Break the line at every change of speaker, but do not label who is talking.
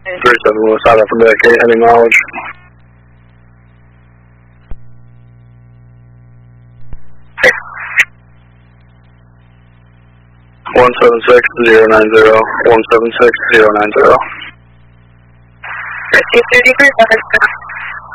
37 West out for Medicaid, any knowledge? One 176-090, 176-090.
5033,